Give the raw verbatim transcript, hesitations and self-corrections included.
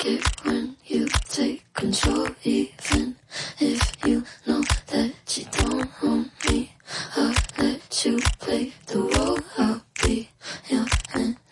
like it when you take control, even if you know that you don't want me. I'll let you play the